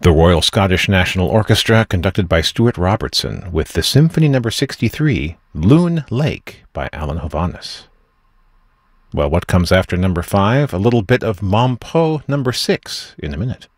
The Royal Scottish National Orchestra, conducted by Stuart Robertson, with the Symphony No. 63, Loon Lake, by Alan Hovhaness. Well, what comes after number 5? A little bit of Mom Poe number 6 in a minute.